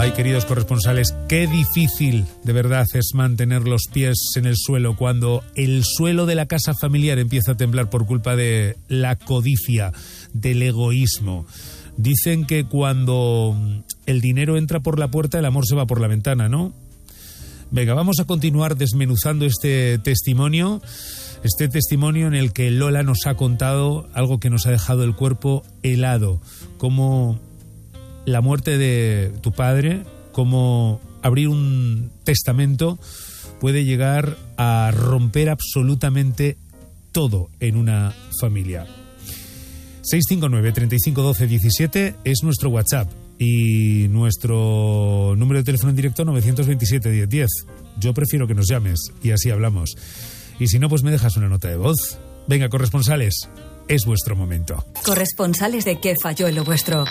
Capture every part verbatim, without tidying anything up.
Ay, queridos corresponsales, qué difícil de verdad es mantener los pies en el suelo cuando el suelo de la casa familiar empieza a temblar por culpa de la codicia, del egoísmo. Dicen que cuando el dinero entra por la puerta, el amor se va por la ventana, ¿no? Venga, vamos a continuar desmenuzando este testimonio, este testimonio en el que Lola nos ha contado algo que nos ha dejado el cuerpo helado, como la muerte de tu padre, como abrir un testamento puede llegar a romper absolutamente todo en una familia. seis cinco nueve, treinta y cinco, doce, diecisiete es nuestro WhatsApp y nuestro número de teléfono en directo nueve dos siete, diez diez. Yo prefiero que nos llames y así hablamos. Y si no, pues me dejas una nota de voz. Venga, corresponsales, es vuestro momento. Corresponsales de ¿Qué falló en lo vuestro?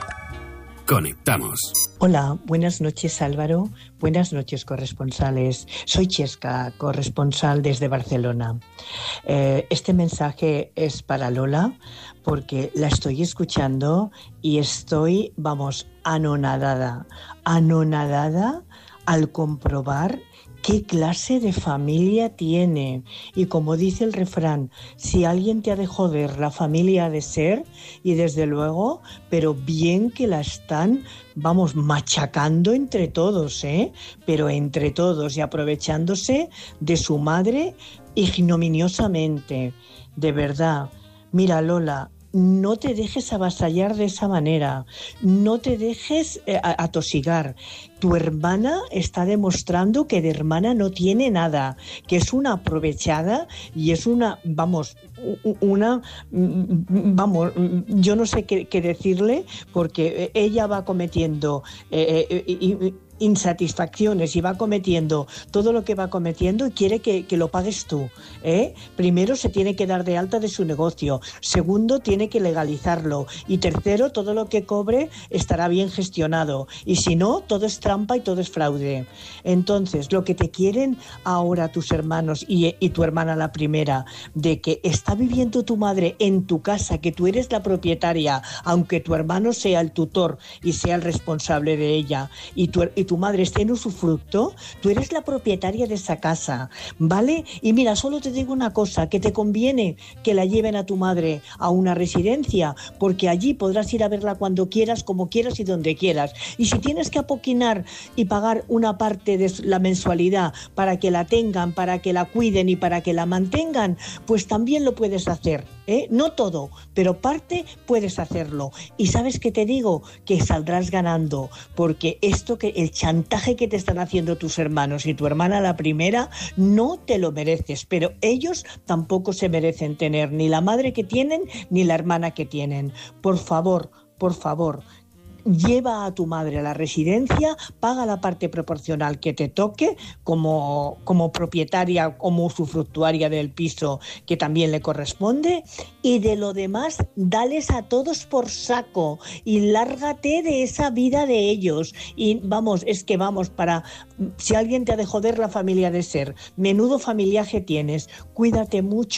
Conectamos. Hola, buenas noches Álvaro, buenas noches corresponsales. Soy Chesca, corresponsal desde Barcelona. Eh, este mensaje es para Lola porque la estoy escuchando y estoy, vamos, anonadada, anonadada al comprobar qué clase de familia tiene. Y como dice el refrán, si alguien te ha de joder, la familia ha de ser, y desde luego, pero bien que la están, vamos, machacando entre todos, ¿eh? Pero entre todos y aprovechándose de su madre ignominiosamente. De verdad, mira Lola, no te dejes avasallar de esa manera, no te dejes eh, atosigar. Tu hermana está demostrando que de hermana no tiene nada, que es una aprovechada y es una, vamos, una, vamos, yo no sé qué, qué decirle, porque ella va cometiendo eh, eh, eh, insatisfacciones y va cometiendo todo lo que va cometiendo y quiere que, que lo pagues tú, ¿eh? Primero se tiene que dar de alta de su negocio, segundo tiene que legalizarlo y tercero todo lo que cobre estará bien gestionado y si no todo es trampa y todo es fraude. Entonces lo que te quieren ahora tus hermanos y, y tu hermana la primera, de que está viviendo tu madre en tu casa, que tú eres la propietaria, aunque tu hermano sea el tutor y sea el responsable de ella y tu, y tu madre esté en usufructo, tú eres la propietaria de esa casa, ¿vale? Y mira, solo te digo una cosa, que te conviene que la lleven a tu madre a una residencia, porque allí podrás ir a verla cuando quieras, como quieras y donde quieras. Y si tienes que apoquinar y pagar una parte de la mensualidad para que la tengan, para que la cuiden y para que la mantengan, pues también lo puedes hacer, ¿eh? No todo, pero parte puedes hacerlo. Y ¿sabes qué te digo? Que saldrás ganando, porque esto que el chantaje que te están haciendo tus hermanos y tu hermana la primera, no te lo mereces, pero ellos tampoco se merecen tener ni la madre que tienen ni la hermana que tienen. Por favor, por favor, lleva a tu madre a la residencia, paga la parte proporcional que te toque como, como propietaria, como usufructuaria del piso que también le corresponde, y de lo demás dales a todos por saco y lárgate de esa vida de ellos. Y vamos, es que vamos, para si alguien te ha de joder, la familia ha de ser. Menudo familiaje tienes, cuídate mucho.